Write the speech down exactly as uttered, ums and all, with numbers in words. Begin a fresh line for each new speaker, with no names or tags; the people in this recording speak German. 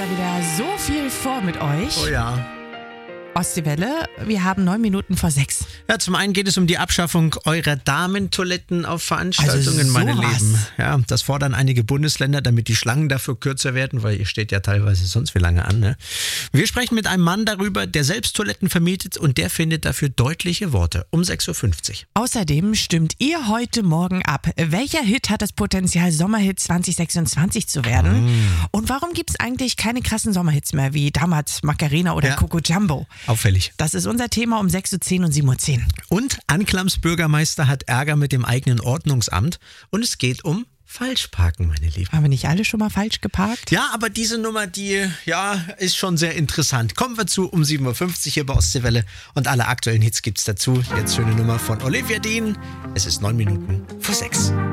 ja wieder so viel vor mit euch.
Oh ja.
Ostseewelle, wir haben neun Minuten vor sechs.
Ja, zum einen geht es um die Abschaffung eurer Damentoiletten auf Veranstaltungen,
Also
meine
sowas.
Lieben. Ja, das fordern einige Bundesländer, damit die Schlangen dafür kürzer werden, weil ihr steht ja teilweise sonst wie lange an. Ne? Wir sprechen mit einem Mann darüber, der selbst Toiletten vermietet und der findet dafür deutliche Worte. Um sechs Uhr fünfzig.
Außerdem stimmt ihr heute Morgen ab. Welcher Hit hat das Potenzial, Sommerhit zwanzig sechsundzwanzig zu werden?
Mm.
Und warum gibt es eigentlich keine krassen Sommerhits mehr, wie damals Macarena oder
Ja.
Coco Jumbo?
Auffällig.
Das ist unser Thema um sechs Uhr zehn und sieben Uhr zehn.
Und Anklams Bürgermeister hat Ärger mit dem eigenen Ordnungsamt und es geht um Falschparken, meine Lieben.
Haben wir nicht alle schon mal falsch geparkt?
Ja, aber diese Nummer, die ja, ist schon sehr interessant. Kommen wir zu um sieben Uhr fünfzig hier bei Ostseewelle und alle aktuellen Hits gibt's dazu. Jetzt schöne Nummer von Olivia Dean. Es ist neun Minuten vor sechs.